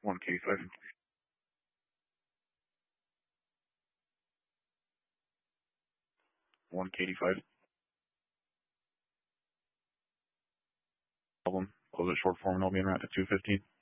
1K5. 1K85. Problem. Close it short form and I'll be en route to 215.